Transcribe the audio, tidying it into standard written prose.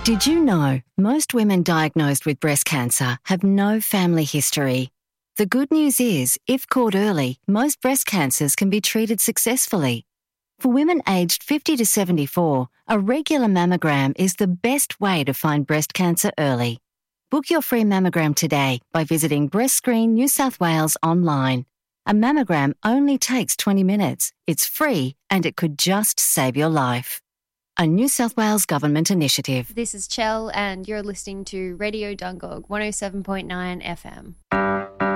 Did you know most women diagnosed with breast cancer have no family history? The good news is, if caught early, most breast cancers can be treated successfully. For women aged 50 to 74, a regular mammogram is the best way to find breast cancer early. Book your free mammogram today by visiting Breast Screen New South Wales online. A mammogram only takes 20 minutes. It's free and it could just save your life. A New South Wales Government initiative. This is Chell and you're listening to Radio Dungog 107.9 FM.